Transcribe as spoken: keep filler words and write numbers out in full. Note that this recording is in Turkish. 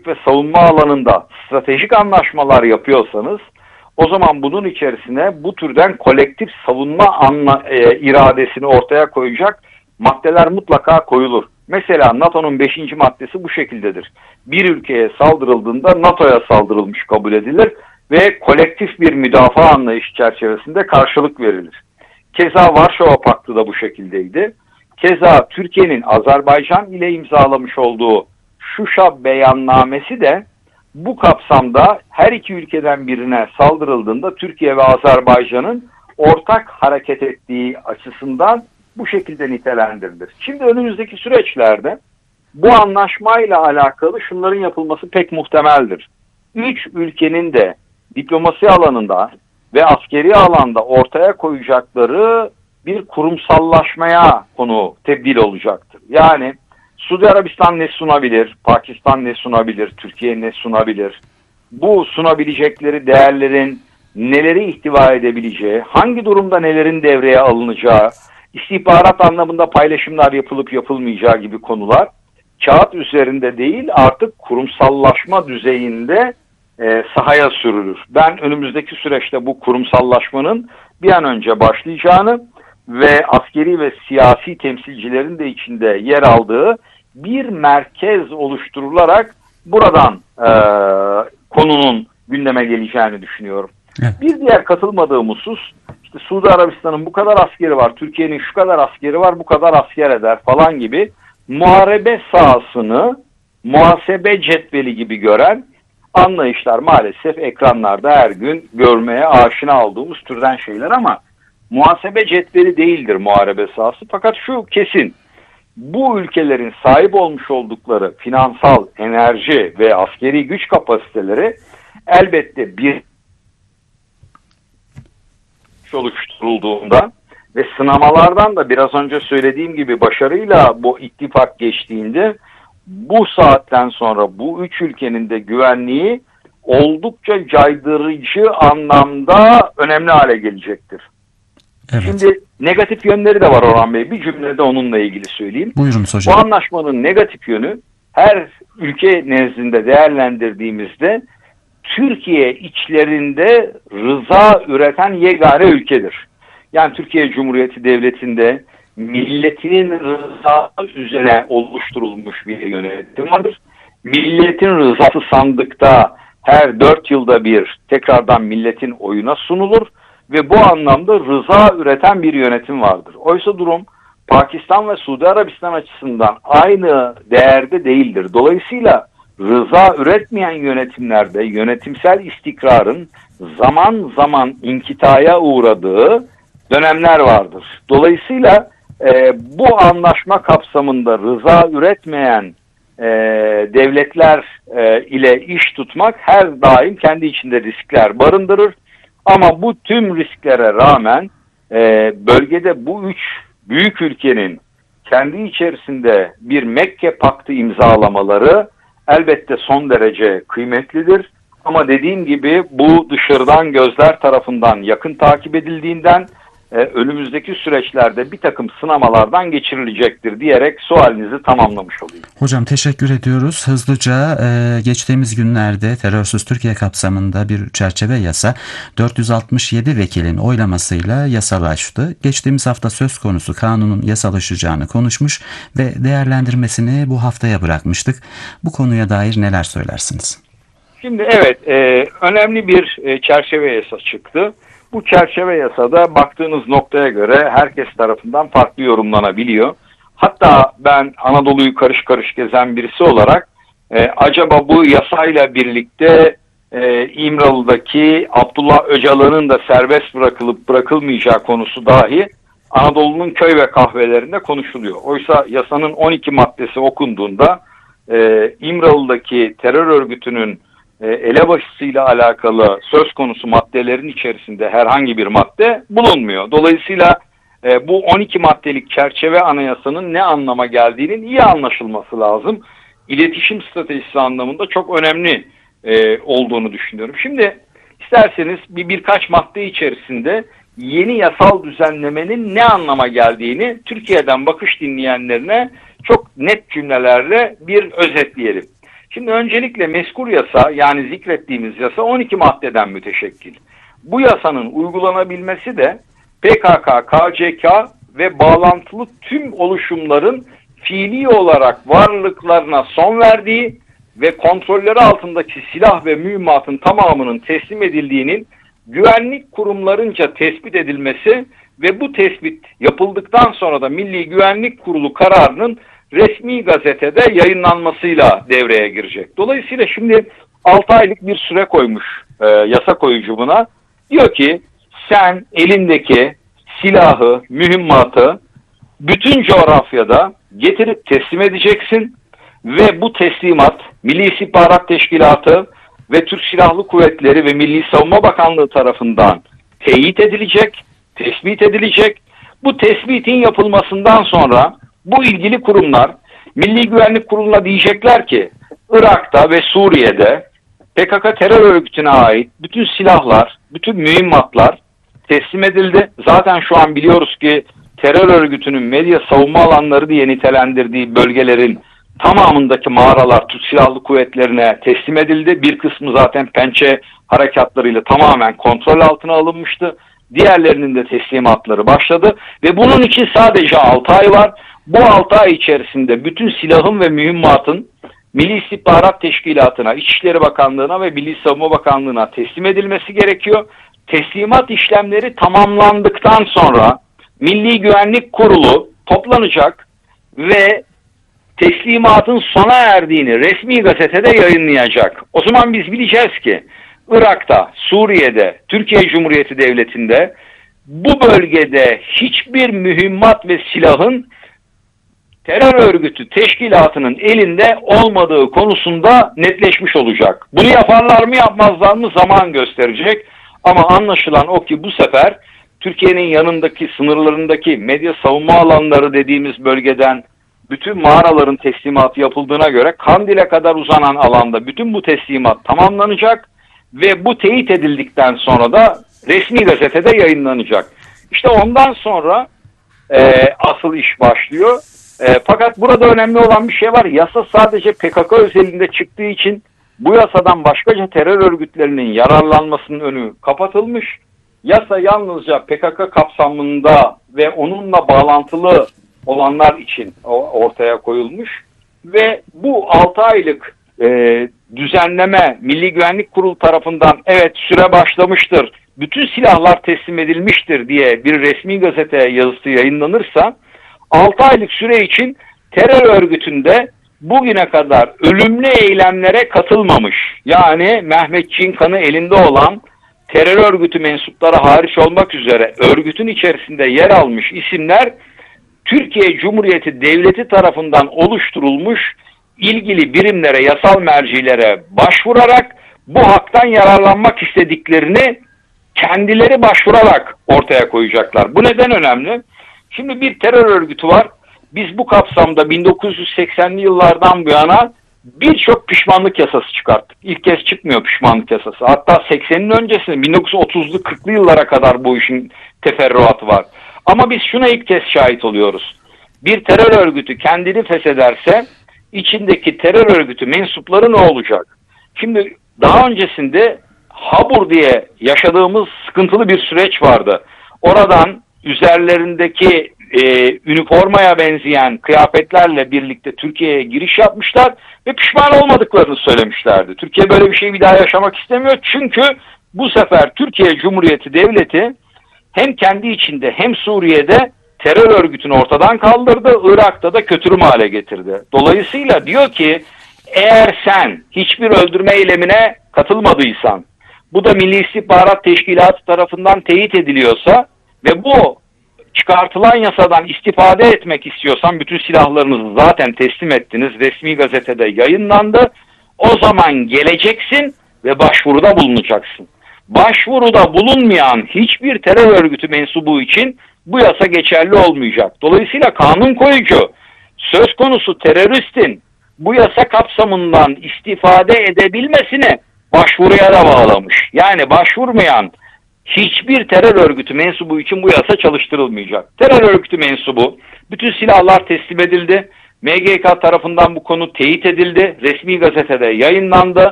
güvenlik ve savunma alanında stratejik anlaşmalar yapıyorsanız, o zaman bunun içerisine bu türden kolektif savunma anla, e, iradesini ortaya koyacak maddeler mutlaka koyulur. Mesela NATO'nun beşinci maddesi bu şekildedir. Bir ülkeye saldırıldığında NATO'ya saldırılmış kabul edilir ve kolektif bir müdafaa anlayışı çerçevesinde karşılık verilir. Keza Varşova Paktı da bu şekildeydi. Keza Türkiye'nin Azerbaycan ile imzalamış olduğu Şuşa beyannamesi de bu kapsamda her iki ülkeden birine saldırıldığında Türkiye ve Azerbaycan'ın ortak hareket ettiği açısından bu şekilde nitelendirilir. Şimdi önümüzdeki süreçlerde bu anlaşmayla alakalı şunların yapılması pek muhtemeldir. Üç ülkenin de diplomasi alanında ve askeri alanda ortaya koyacakları bir kurumsallaşmaya konu tebdil olacaktır. Yani Suudi Arabistan ne sunabilir, Pakistan ne sunabilir, Türkiye ne sunabilir? Bu sunabilecekleri değerlerin neleri ihtiva edebileceği, hangi durumda nelerin devreye alınacağı, istihbarat anlamında paylaşımlar yapılıp yapılmayacağı gibi konular kağıt üzerinde değil artık kurumsallaşma düzeyinde e, sahaya sürülür. Ben önümüzdeki süreçte bu kurumsallaşmanın bir an önce başlayacağını ve askeri ve siyasi temsilcilerin de içinde yer aldığı bir merkez oluşturularak buradan e, konunun gündeme geleceğini düşünüyorum. Evet. Bir diğer katılmadığım husus, işte Suudi Arabistan'ın bu kadar askeri var, Türkiye'nin şu kadar askeri var, bu kadar asker eder falan gibi muharebe sahasını muhasebe cetveli gibi gören anlayışlar maalesef ekranlarda her gün görmeye aşina olduğumuz türden şeyler, ama muhasebe cetveli değildir muharebe sahası. Fakat şu kesin, bu ülkelerin sahip olmuş oldukları finansal, enerji ve askeri güç kapasiteleri elbette bir oluşturulduğunda ve sınamalardan da biraz önce söylediğim gibi başarıyla bu ittifak geçtiğinde bu saatten sonra bu üç ülkenin de güvenliği oldukça caydırıcı anlamda önemli hale gelecektir. Evet. Şimdi negatif yönleri de var Orhan Bey. Bir cümlede onunla ilgili söyleyeyim. Buyurunuz hocam. Bu anlaşmanın negatif yönü, her ülke nezdinde değerlendirdiğimizde Türkiye içlerinde rıza üreten yegane ülkedir. Yani Türkiye Cumhuriyeti Devleti'nde milletinin rızası üzerine oluşturulmuş bir yönetim vardır. Milletin rızası sandıkta her dört yılda bir tekrardan milletin oyuna sunulur ve bu anlamda rıza üreten bir yönetim vardır. Oysa durum Pakistan ve Suudi Arabistan açısından aynı değerde değildir. Dolayısıyla rıza üretmeyen yönetimlerde yönetimsel istikrarın zaman zaman inkitaya uğradığı dönemler vardır. Dolayısıyla e, bu anlaşma kapsamında rıza üretmeyen e, devletler e, ile iş tutmak her daim kendi içinde riskler barındırır. Ama bu tüm risklere rağmen e, bölgede bu üç büyük ülkenin kendi içerisinde bir Mekke Paktı imzalamaları elbette son derece kıymetlidir. Ama dediğim gibi bu dışarıdan gözler tarafından yakın takip edildiğinden e, önümüzdeki süreçlerde bir takım sınamalardan geçirilecektir diyerek sualinizi tamamlamış olayım. Hocam teşekkür ediyoruz. Hızlıca e, geçtiğimiz günlerde Terörsüz Türkiye kapsamında bir çerçeve yasa dört yüz altmış yedi vekilin oylamasıyla yasalaştı. Geçtiğimiz hafta söz konusu kanunun yasalaşacağını konuşmuş ve değerlendirmesini bu haftaya bırakmıştık. Bu konuya dair neler söylersiniz? Şimdi evet, e, önemli bir e, çerçeve yasa çıktı. Bu çerçeve yasada baktığınız noktaya göre herkes tarafından farklı yorumlanabiliyor. Hatta ben Anadolu'yu karış karış gezen birisi olarak e, acaba bu yasayla birlikte e, İmralı'daki Abdullah Öcalan'ın da serbest bırakılıp bırakılmayacağı konusu dahi Anadolu'nun köy ve kahvelerinde konuşuluyor. Oysa yasanın on iki maddesi okunduğunda e, İmralı'daki terör örgütünün elebaşısıyla alakalı söz konusu maddelerin içerisinde herhangi bir madde bulunmuyor. Dolayısıyla e, bu on iki maddelik çerçeve anayasanın ne anlama geldiğinin iyi anlaşılması lazım. İletişim stratejisi anlamında çok önemli e, olduğunu düşünüyorum. Şimdi isterseniz bir birkaç madde içerisinde yeni yasal düzenlemenin ne anlama geldiğini Türkiye'den bakış dinleyenlerine çok net cümlelerle bir özetleyelim. Şimdi öncelikle mezkur yasa, yani zikrettiğimiz yasa on iki maddeden müteşekkil. Bu yasanın uygulanabilmesi de P K K, K C K ve bağlantılı tüm oluşumların fiili olarak varlıklarına son verdiği ve kontrolleri altındaki silah ve mühimmatın tamamının teslim edildiğinin güvenlik kurumlarınca tespit edilmesi ve bu tespit yapıldıktan sonra da Milli Güvenlik Kurulu kararının resmi gazetede yayınlanmasıyla devreye girecek. Dolayısıyla şimdi altı aylık bir süre koymuş e, yasa koyucu buna. Diyor ki sen elindeki silahı, mühimmatı bütün coğrafyada getirip teslim edeceksin ve bu teslimat Milli İstihbarat Teşkilatı ve Türk Silahlı Kuvvetleri ve Milli Savunma Bakanlığı tarafından teyit edilecek, tespit edilecek. Bu tespitin yapılmasından sonra bu ilgili kurumlar Milli Güvenlik Kurulu'na diyecekler ki Irak'ta ve Suriye'de P K K terör örgütüne ait bütün silahlar, bütün mühimmatlar teslim edildi. Zaten şu an biliyoruz ki terör örgütünün medya savunma alanları diye nitelendirdiği bölgelerin tamamındaki mağaralar Türk Silahlı Kuvvetlerine teslim edildi. Bir kısmı zaten pençe harekatlarıyla tamamen kontrol altına alınmıştı. Diğerlerinin de teslimatları başladı ve bunun için sadece altı ay var. Bu altı ay içerisinde bütün silahın ve mühimmatın Milli İstihbarat Teşkilatı'na, İçişleri Bakanlığı'na ve Milli Savunma Bakanlığı'na teslim edilmesi gerekiyor. Teslimat işlemleri tamamlandıktan sonra Milli Güvenlik Kurulu toplanacak ve teslimatın sona erdiğini resmi gazetede yayınlayacak. O zaman biz bileceğiz ki Irak'ta, Suriye'de, Türkiye Cumhuriyeti Devleti'nde bu bölgede hiçbir mühimmat ve silahın terör örgütü teşkilatının elinde olmadığı konusunda netleşmiş olacak. Bunu yaparlar mı yapmazlar mı zaman gösterecek. Ama anlaşılan o ki bu sefer Türkiye'nin yanındaki, sınırlarındaki medya savunma alanları dediğimiz bölgeden bütün mağaraların teslimatı yapıldığına göre Kandil'e kadar uzanan alanda bütün bu teslimat tamamlanacak ve bu teyit edildikten sonra da resmi gazetede yayınlanacak. İşte ondan sonra e, asıl iş başlıyor. E, fakat burada önemli olan bir şey var. Yasa sadece P K K özelinde çıktığı için bu yasadan başkaca terör örgütlerinin yararlanmasının önü kapatılmış. Yasa yalnızca P K K kapsamında ve onunla bağlantılı olanlar için ortaya koyulmuş ve bu altı aylık e, düzenleme Milli Güvenlik Kurulu tarafından evet süre başlamıştır, bütün silahlar teslim edilmiştir diye bir resmi gazete yazısı yayınlanırsa altı aylık süre için terör örgütünde bugüne kadar ölümlü eylemlere katılmamış, yani Mehmetçiğin kanı elinde olan terör örgütü mensupları hariç olmak üzere örgütün içerisinde yer almış isimler Türkiye Cumhuriyeti Devleti tarafından oluşturulmuş ilgili birimlere, yasal mercilere başvurarak bu haktan yararlanmak istediklerini kendileri başvurarak ortaya koyacaklar. Bu neden önemli? Şimdi bir terör örgütü var. Biz bu kapsamda bin dokuz yüz seksenli yıllardan bu yana birçok pişmanlık yasası çıkarttık. İlk kez çıkmıyor pişmanlık yasası. Hatta seksenin öncesinde bin dokuz yüz otuzlu kırklı yıllara kadar bu işin teferruatı var. Ama biz şuna ilk kez şahit oluyoruz. Bir terör örgütü kendini feshederse içindeki terör örgütü mensupları ne olacak? Şimdi daha öncesinde Habur diye yaşadığımız sıkıntılı bir süreç vardı. Oradan üzerlerindeki e, üniformaya benzeyen kıyafetlerle birlikte Türkiye'ye giriş yapmışlar ve pişman olmadıklarını söylemişlerdi. Türkiye böyle bir şeyi bir daha yaşamak istemiyor. Çünkü bu sefer Türkiye Cumhuriyeti Devleti hem kendi içinde hem Suriye'de terör örgütünü ortadan kaldırdı, Irak'ta da kötürüm hale getirdi. Dolayısıyla diyor ki eğer sen hiçbir öldürme eylemine katılmadıysan, bu da Milli İstihbarat Teşkilatı tarafından teyit ediliyorsa ve bu çıkartılan yasadan istifade etmek istiyorsan, bütün silahlarınızı zaten teslim ettiniz, resmi gazetede yayınlandı, o zaman geleceksin ve başvuruda bulunacaksın. Başvuruda bulunmayan hiçbir terör örgütü mensubu için bu yasa geçerli olmayacak. Dolayısıyla kanun koyucu söz konusu teröristin bu yasa kapsamından istifade edebilmesini başvuruya da bağlamış. Yani başvurmayan hiçbir terör örgütü mensubu için bu yasa çalıştırılmayacak. Terör örgütü mensubu bütün silahlar teslim edildi M G K tarafından bu konu teyit edildi. Resmi gazetede yayınlandı.